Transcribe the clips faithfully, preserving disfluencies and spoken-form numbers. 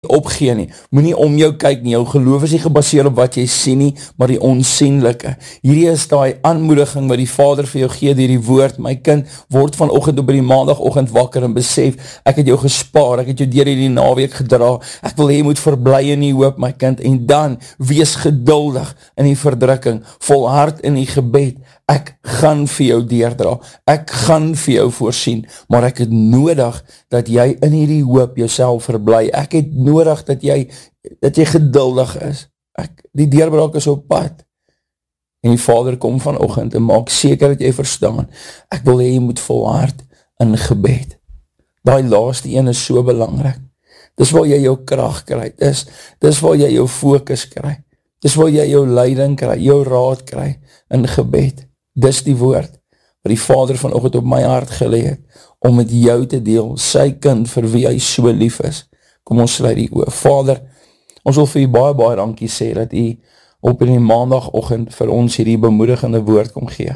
opgee nie. Moenie om jou kyk nie, jou geloof is nie gebaseer op wat jy sien nie, maar die onsienlike. Hierdie is die aanmoediging wat die Vader vir jou gee deur die woord. My kind, word vanoggend op die maandagoggend wakker en besef, ek het jou gespaar, ek het jou deur die naweek gedra, ek wil hê jy moet verbly in die hoop, my kind, en dan wees geduldig in die verdrukking, volhard in die gebed. Ek gaan vir jou deurdra, ek gaan vir jou voorsien, maar ek het nodig dat jy in hierdie hoop jouself verbly. Ek het nodig dat jy, dat jy geduldig is. Ek, die deurbraak is op pad. En die Vader kom vanoggend en maak seker dat jy verstaan. Ek wil hê jy moet volhard in gebed. Daai laaste een is so belangrik. Dis waar jy jou krag kry, dis, dis waar jy jou fokus kry, dis waar jy jou leiding kry, jou raad kry in gebed. Dis die woord wat die Vader vanoggend op my hart gelê het, om met jou te deel, sy kind vir wie hy so lief is. Kom ons sluit die oë. Vader, ons wil vir u baie baie dankie sê, dat u op in die maandagoggend vir ons hierdie bemoedigende woord kom gee.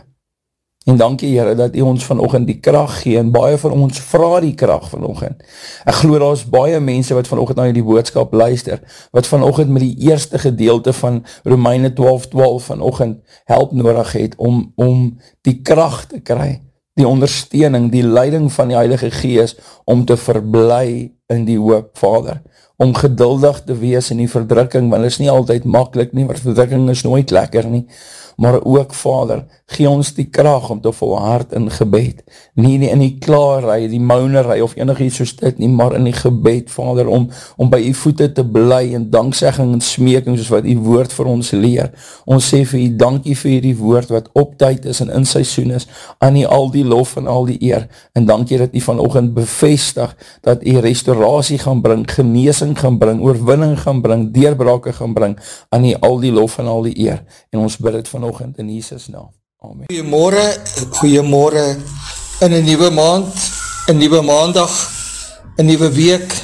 En dankie Here, dat u ons vanoggend die krag gee, en baie van ons vra die krag vanoggend. Ek glo daar is baie mense wat vanoggend na die boodskap luister, wat vanoggend met die eerste gedeelte van Romeine twaalf twaalf vanoggend help nodig het, om, om die krag te kry, die ondersteuning, die leiding van die Heilige Gees, om te verbly in die hoop, Vader. Om geduldig te wees in die verdrukking, want het is nie altyd maklik nie, maar verdrukking is nooit lekker nie, maar ook Vader, gee ons die krag om te volhard in gebed, nie in die klaarry, die mounerry of enig iets soos dit nie, maar in die gebed, Vader, om, om by u voete te bly, en danksegging en smeking, soos wat u woord vir ons leer. Ons sê vir u dankie vir die woord, wat op tyd is en in seisoen is, aan u al die lof en al die eer, en dankie dat u vanoggend bevestig, dat u restaurasie gaan bring, genesing gaan bring, oorwinning gaan bring, deurbrake gaan bring, aan u al die lof en al die eer, en ons bid het vanoggend in Jesus naam. Amen. Goeiemorgen, goeiemorgen, in een nieuwe maand, een nieuwe maandag, een nieuwe week,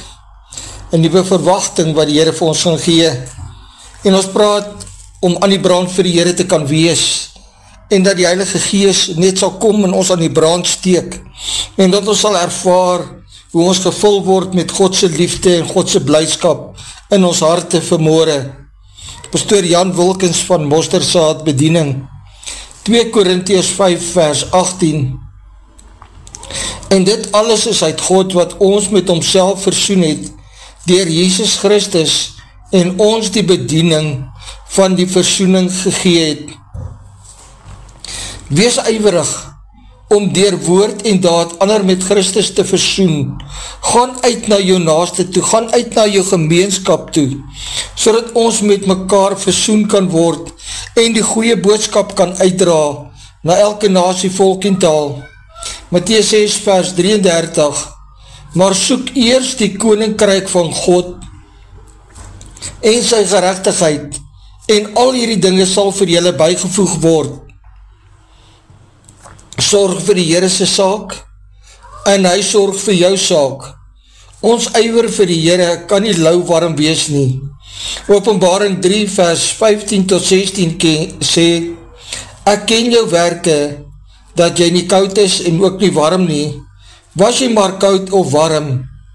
een nieuwe verwachting wat die Here vir ons gaan gee, en ons praat om aan die brand vir die Here te kan wees, en dat die Heilige Gees net sal kom en ons aan die brand steek, en dat ons sal ervaar hoe ons gevul word met Godse liefde en Godse blydskap in ons harte vanmorgen. Pastoor Jan Wilkens van Mostersaad Bediening, twee Korintiërs vyf vers agttien. En dit alles is uit God wat ons met homself versoen het, deur Jesus Christus, en ons die bediening van die versoening gegee het. Wees ywerig om deur woord en daad ander met Christus te versoen. Gaan uit na jou naaste toe, gaan uit na jou gemeenskap toe, sodat ons met mekaar versoen kan word en die goeie boodskap kan uitdra na elke nasie, volk en taal. Matteus ses vers drieëndertig. Maar soek eers die koninkryk van God en sy geregtigheid, en al hierdie dinge sal vir julle bygevoeg word. Sorg vir die Here se saak, en hy sorg vir jou saak. Ons ywer vir die Here kan nie lou warm wees nie. Openbaring drie vers vyftien tot sestien sê, ek ken jou werke, dat jy nie koud is en ook nie warm nie. Was jy maar koud of warm?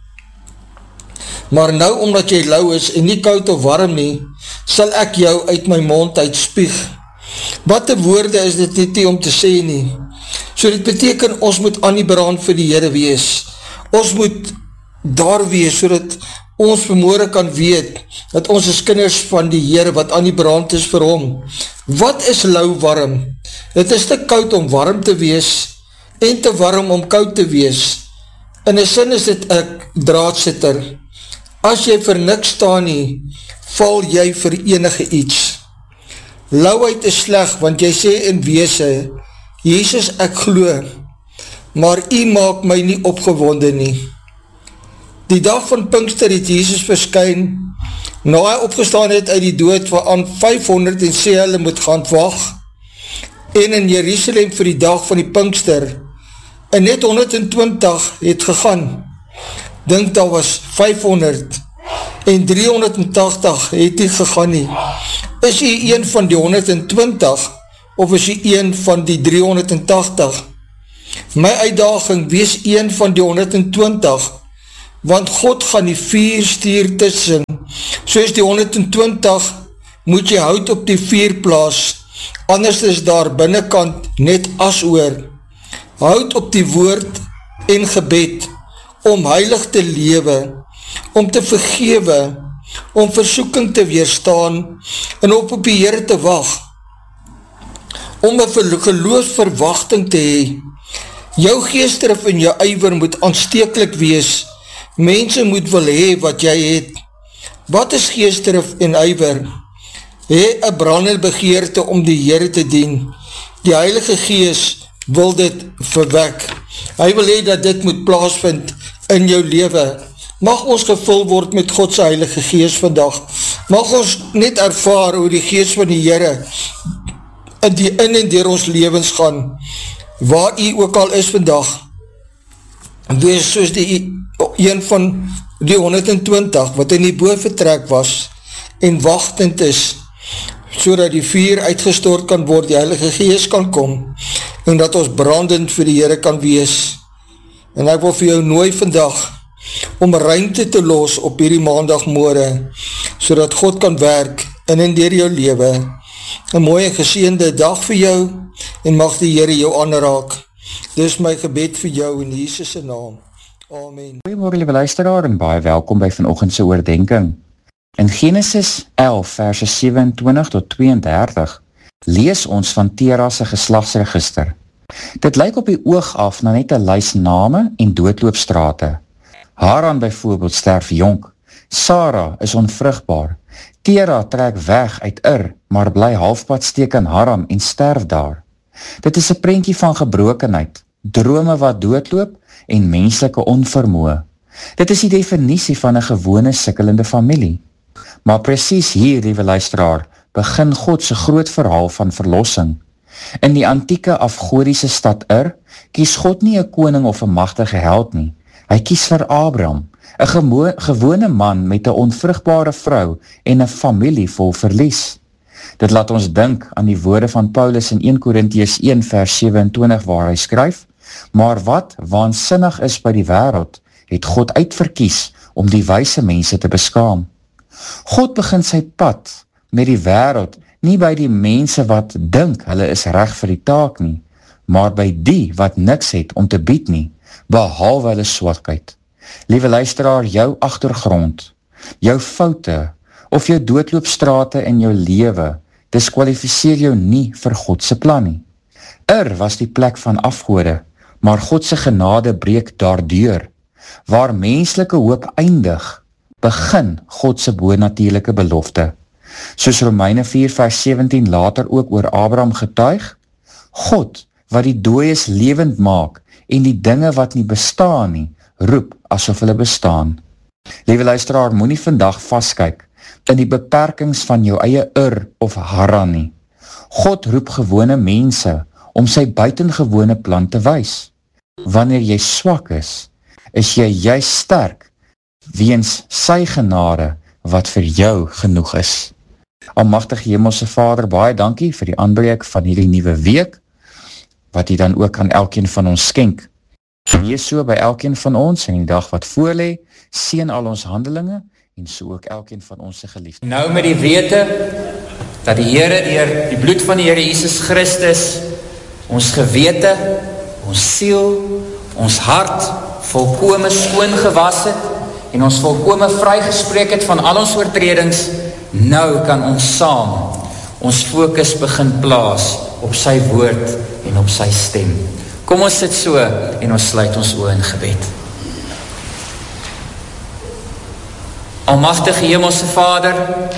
Maar nou omdat jy lou is en nie koud of warm nie, sal ek jou uit my mond uitspieg. Wat die woorde is dit nie om te sê nie. So dit beteken ons moet aan die brand vir die Here wees. Ons moet daar wees, so dat ons vanmorgen kan weet, dat ons is kinders van die Here, wat aan die brand is vir hom. Wat is lou warm? Het is te koud om warm te wees, en te warm om koud te wees. In een sin is dit ek draadsitter. As jy vir niks staan nie, val jy vir enige iets. Lauwheid is sleg, want jy sê in wese, Jesus, ek glo, maar u maak my nie opgewonde nie. Die dag van Pinkster het Jesus verskyn, na hy opgestaan het uit die dood, waaraan vyfhonderd en sê hulle moet gaan wag, en in Jerusalem vir die dag van die Pinkster, en net honderd en twintig het gegaan. Dink daar was vyfhonderd, en driehonderd en tachtig het nie gegaan nie. Is jy een van die honderd en twintig, of is jy een van die driehonderd en tachtig? My uitdaging, wees een van die honderd en twintig, want God gaan die vuur stuur tussen. Soos die honderd twintig moet jy hout op die vuur plaas, anders is daar binnenkant net as oor. Hout op die woord en gebed, om heilig te lewe, om te vergewe, om versoeking te weerstaan, en op op die Here te wag, om een geloofsverwachting te hee. Jou geesdrif en jou ywer moet aansteeklik wees, mense moet wil hee wat jy het. Wat is geesdrif en ywer? Hee een brandende begeerte om die Here te dien. Die Heilige Gees wil dit verwek. Hy wil hee dat dit moet plaasvind in jou lewe. Mag ons gevul word met Godse Heilige Gees vandag. Mag ons net ervaar hoe die Gees van die Here in die in en deur ons lewens gaan, waar u ook al is vandag. Wees soos die een van die honderd twintig, wat in die boventrek was, en wachtend is, so dat die vuur uitgestort kan word, die Heilige Gees kan kom, en dat ons brandend vir die Here kan wees. En ek wil vir jou nooi vandag, om ruimte te los op hierdie maandagmôre, so dat God kan werk, in en deur jou lewe. Een mooie geseënde dag vir jou, en mag die Here jou aanraak. Dis my gebed vir jou in Jesus se naam. Amen. Goeiemorgen, lieve luisteraar, en baie welkom by vanoggend se oordenking. In Genesis elf, verse sewe-en-twintig tot twee-en-dertig, lees ons van Tera se geslagsregister. Dit lyk op die oog af na net 'n lys name en doodloopstrate. Haran byvoorbeeld sterf jonk, Sara is onvrugbaar, Tera trek weg uit Ur, maar bly halfpad steek in Haran en sterf daar. Dit is 'n prentjie van gebrokenheid, drome wat doodloop en menslike onvermoë. Dit is die definisie van 'n gewone sukkelende familie. Maar presies hier, liewe luisteraar, begin God se groot verhaal van verlossing. In die antieke afgodiese stad Ur, kies God nie 'n koning of 'n magtige held nie. Hy kies vir Abraham, 'n gemo- gewone man met 'n onvrugbare vrou en 'n familie vol verlies. Dit laat ons dink aan die woorde van Paulus in Eerste Korintiërs een vers sewe-en-twintig waar hy skryf, maar wat waansinnig is by die wêreld, het God uitverkies om die wyse mense te beskaam. God begin sy pad met die wêreld nie by die mense wat dink hulle is reg vir die taak nie, maar by die wat niks het om te bied nie, behalwe hulle swakheid. Liewe luisteraar, jou agtergrond, jou foute of jou doodloopstrate in jou lewe diskwalifiseer jou nie vir God se plan nie. Ur was die plek van afgode, maar God se genade breek daardeur. Waar menslike hoop eindig, begin God se bonatuurlike belofte. Soos Romeine vier vers sewentien later ook oor Abraham getuig, God wat die dooies lewend maak en die dinge wat nie bestaan nie, roep asof hulle bestaan. Liewe luisteraar, moenie vandag vaskyk in die beperkings van jou eie Ur of Haran nie. God roep gewone mense om sy buitengewone plan te wys. Wanneer jy swak is, is jy juist sterk weens sy genade wat vir jou genoeg is. Almagtige Hemelse Vader, baie dankie vir die aanbreek van hierdie nuwe week, wat jy dan ook aan elkeen van ons skenk. Wees so by elkeen van ons in die dag wat voorlê, seën al ons handelinge en so ook elkeen van ons se geliefde. Nou met die wete dat die Here deur die bloed van die Here Jesus Christus ons gewete, ons siel, ons hart volkome skoon gewas het en ons volkome vrygespreek het van al ons oortredings. Nou kan ons saam ons fokus begin plaas op sy woord en op sy stem. Kom ons sit so en ons sluit ons oë in gebed. Almagtige Hemelse Vader,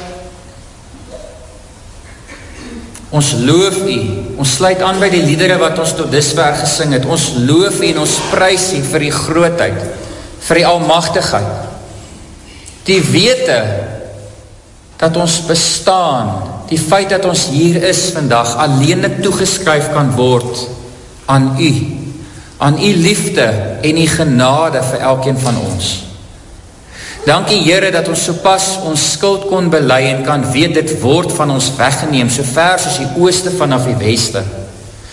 ons loof U, ons sluit aan by die liedere wat ons tot dusver gesing het. Ons loof U en ons prys U vir die grootheid, vir die almagtigheid, die wete dat ons bestaan, die feit dat ons hier is vandag, alleenlik toegeskryf kan word aan U, aan U liefde en U genade vir elkeen van ons. Dankie Here dat ons sopas ons skuld kon bely en kan weet dit word van ons weggeneem, so ver soos die ooste vanaf die weste.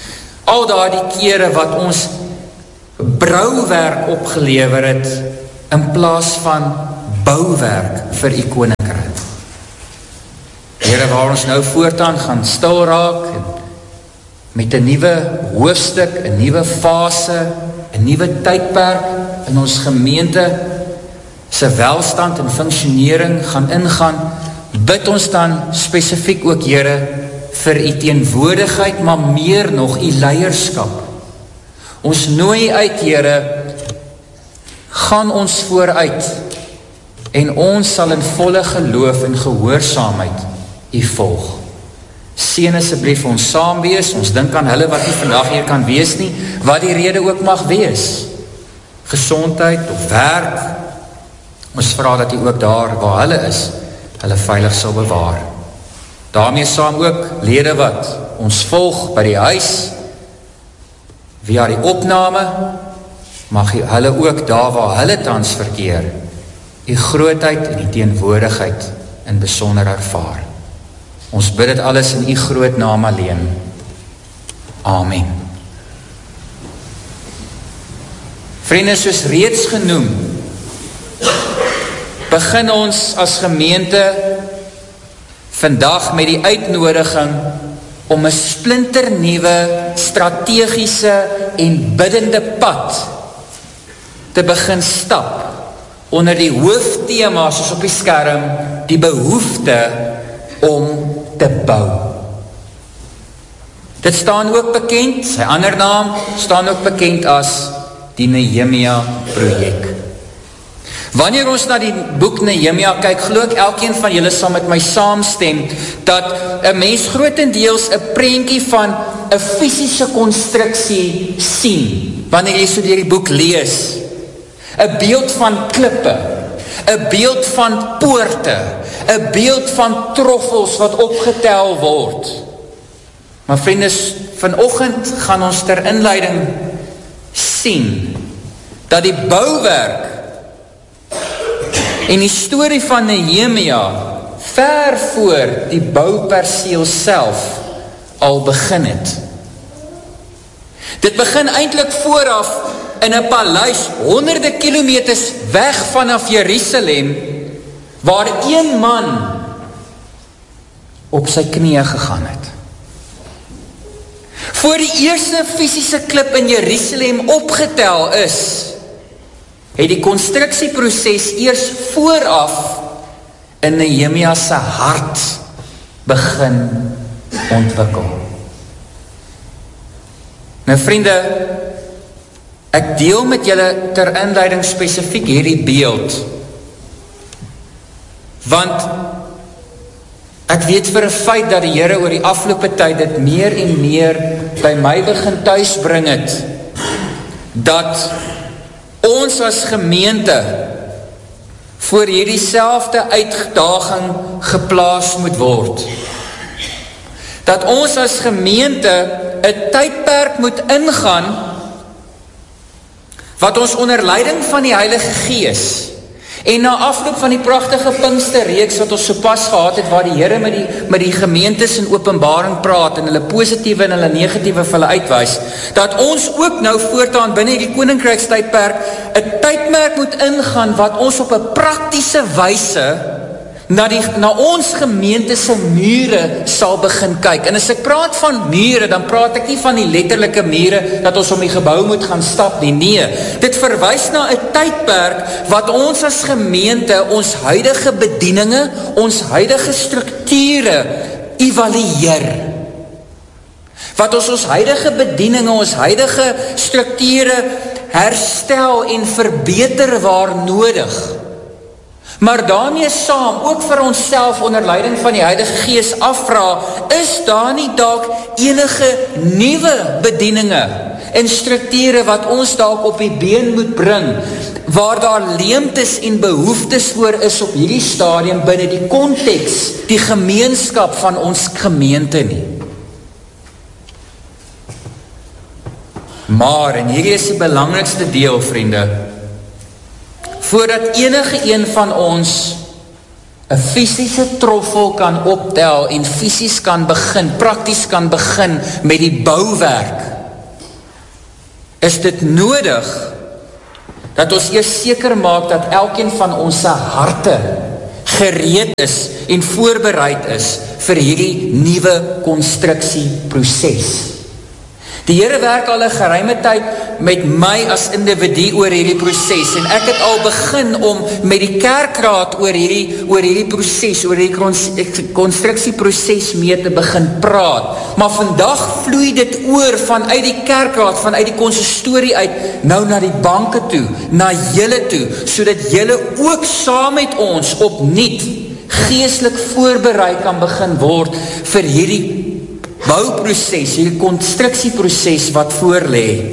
Al daardie kere wat ons brouwerk opgelewer het in plaas van bouwerk vir die koninkryk. Here, waar ons nou voortaan gaan stil raak en met 'n nuwe hoofstuk, 'n nuwe fase, 'n nuwe tydperk in ons gemeente se welstand en funksionering gaan ingaan, bid ons dan spesifiek ook, Here, vir u teenwoordigheid, maar meer nog u leierskap. Ons nooi uit, Here, gaan ons vooruit en ons sal in volle geloof en gehoorsaamheid u volg. Seën asseblief ons saam wees, ons dink aan hulle wat nie vandag hier kan wees nie, wat die rede ook mag wees, gesondheid of werk, ons vra dat u ook daar waar hulle is, hulle veilig sal bewaar. Daarmee saam ook lede wat ons volg by die huis, via die opname, mag hulle ook daar waar hulle tans verkeer, die grootheid en die teenwoordigheid in besonder ervaar. Ons bid dit alles in u groot naam alleen. Amen. Vriende, soos reeds genoem, begin ons as gemeente vandag met die uitnodiging om 'n splinternuwe strategiese en biddende pad te begin stap onder die hoofthema soos op die skerm, die behoefte om te bou. Dit staan ook bekend, sy ander naam staan ook bekend as die Nehemia projek. Wanneer ons na die boek Nehemia kyk, glo ek elkeen van julle sal met my saamstem, dat 'n mens grotendeels 'n prentjie van 'n fisiese konstruksie sien, wanneer jy so deur die boek lees. 'n beeld van klippe, 'n beeld van poorte, 'n beeld van troffels wat opgetel word. Maar vriendes, vanoggend gaan ons ter inleiding sien, dat die bouwerk en die storie van Nehemia ver voor die bouperseel self al begin het. Dit begin eintlik vooraf in 'n paleis honderde kilometers weg vanaf Jerusalem, waar een man op sy knieë gegaan het. Voor die eerste fisiese klip in Jerusalem opgetel is, het die konstruksieproses eers vooraf in Nehemia se hart begin ontwikkel. Nou vriende, ek deel met julle ter inleiding spesifiek hierdie beeld, want ek weet vir 'n feit dat die Here oor die afgelope tyd dit meer en meer by my begin tuisbring het, dat ons as gemeente voor hierdie selfde uitdaging geplaas moet word. Dat ons as gemeente 'n tydperk moet ingaan wat ons onder leiding van die Heilige Gees en na afloop van die pragtige Pinksterreeks wat ons sopas gehad het, waar die Here met die, met die gemeentes in Openbaring praat en hulle positiewe en hulle negatiewe vir hulle uitwys, dat ons ook nou voortaan binne die koninkrykstydperk 'n tydmerk moet ingaan wat ons op 'n praktiese wyse na, die, na ons gemeente se mure sal begin kyk. En as ek praat van mure, dan praat ek nie van die letterlike mure dat ons om die gebou moet gaan stap nie. Nee, dit verwys na 'n tydperk wat ons as gemeente ons huidige bedieninge, ons huidige strukture evalueer. Wat ons ons huidige bedieninge, ons huidige strukture herstel en verbeter waar nodig. Maar daarmee saam, ook vir onsself onder leiding van die Heilige Gees afvra, is daar nie dalk enige nuwe bedieninge en strukture wat ons dalk op die been moet bring, waar daar leemtes en behoeftes voor is op hierdie stadium binne die konteks, die gemeenskap van ons gemeente nie. Maar, en hierdie is die belangrikste deel, vriende, voordat enige een van ons 'n fisiese troffel kan optel en fisies kan begin, prakties kan begin met die bouwerk, is dit nodig dat ons eers seker maak dat elkeen van ons harte gereed is en voorbereid is vir hierdie nuwe konstruksieproses. Die Here werk al 'n geruime tyd met my as individu oor hierdie proses en ek het al begin om met die kerkraad oor hierdie oor hierdie proses, oor hierdie konstruksieproses mee te begin praat. Maar vandag vloei dit oor vanuit die kerkraad, vanuit die konsistorie uit, nou na die banke toe, na julle toe, sodat julle ook saam met ons opnuut geestelik voorberei kan begin word vir hierdie bouproses, hierdie konstruksieproses wat voor lê.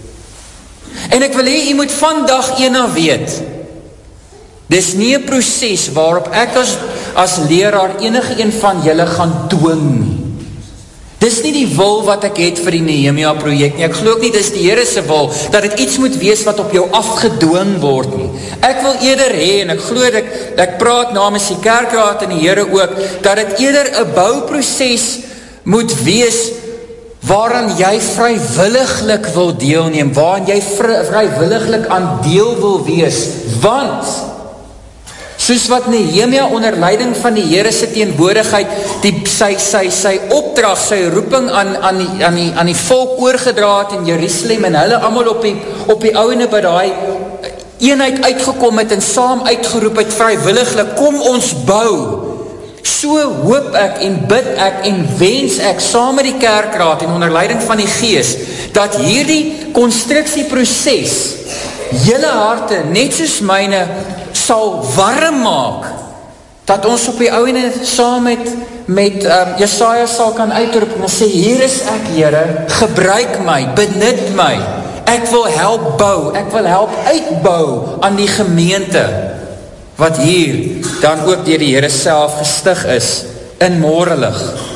En ek wil hê, jy moet vandag ena weet, dis nie 'n proses waarop ek as, as leraar enige een van julle gaan dwing nie. Dis nie die wil wat ek het vir die Nehemia projek nie. Ek glo ook nie, dis die Here se wil, dat dit iets moet wees wat op jou afgedwing word nie. Ek wil eerder hê, en ek glo dat ek, ek praat namens die kerkraad en die Here ook, dat dit eerder 'n bouproses moet wees waaraan jy vrywilliglik wil deelneem, waaraan jy vry, vrywilliglik aan deel wil wees, want soos wat Nehemia onder leiding van die Here se teenwoordigheid die sy sy sy opdrag, sy roeping aan aan die aan die aan die volk oorgedra het in Jerusalem en hulle almal op die op die ouene by daai eenheid uitgekom het en saam uitgeroep het vrywilliglik, kom ons bou. So hoop ek en bid ek en wens ek saam met die kerkraad en onder leiding van die Gees dat hierdie konstruksieproses julle harte net soos myne sal warm maak, dat ons op die ouene saam met met um, Jesaja sal kan uitroep en sê, hier is ek Here, gebruik my, benut my, ek wil help bou, ek wil help uitbou aan die gemeente wat hier dan ook deur die Here self gestig is in Morelig.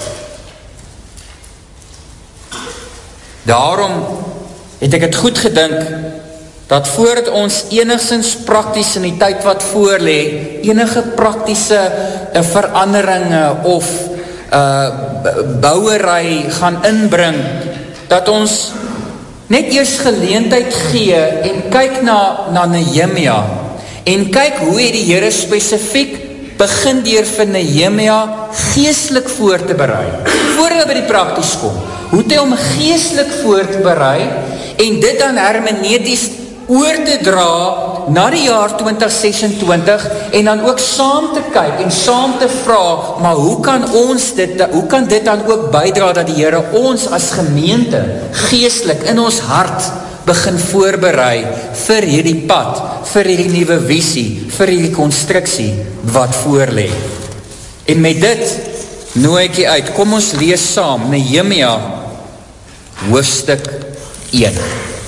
Daarom het ek het goed gedink dat voordat ons enigstens prakties in die tyd wat voor lê, enige praktiese uh, veranderinge of uh, bouery gaan inbring, dat ons net eers geleentheid gee en kyk na, na Nehemia en kyk hoe het die Here spesifiek begin deur vir Nehemia geestelik voor te berei, voordat hy by die prakties kom, hoe het hy om geestelik voor te berei en dit dan hermeneties oor te dra na die jaar twintig sesentwintig en dan ook saam te kyk en saam te vra, maar hoe kan ons dit, hoe kan dit dan ook bydra dat die Here ons as gemeente geestelik in ons hart begin voorberei vir hierdie pad, vir hierdie nuwe visie, vir hierdie konstruksie wat voor lê. En met dit nooi ek jy uit, kom ons lees saam Nehemia hoofstuk een.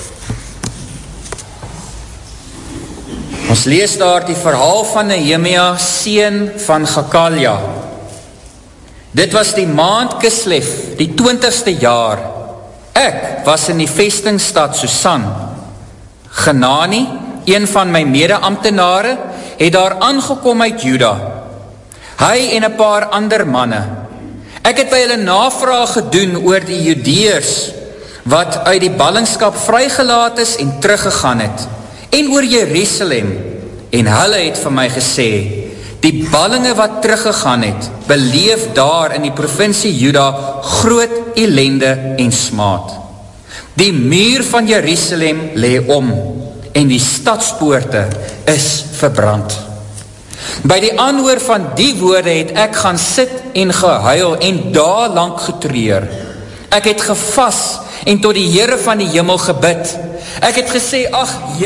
Ons lees daar die verhaal van Nehemia, seun van Gakalia. Dit was die maand Kislev, die twintigste jaar. Ek was in die vestingstad Susan. Genani, een van my mede-amptenare, het daar aangekom uit Juda. Hy en 'n paar ander manne. Ek het by hulle navraag gedoen oor die Judeërs wat uit die ballingskap vrygelaat is en teruggegaan het, en oor Jerusalem, en hulle het vir my gesê, die ballinge wat teruggegaan het, beleef daar in die provinsie Juda groot ellende en smaad. Die muur van Jerusalem lê om, en die stadspoorte is verbrand. By die aanhoor van die woorde het ek gaan sit en gehuil en daar lank getreur. Ek het gevas en tot die Here van die hemel gebid. Ek het gesê, ag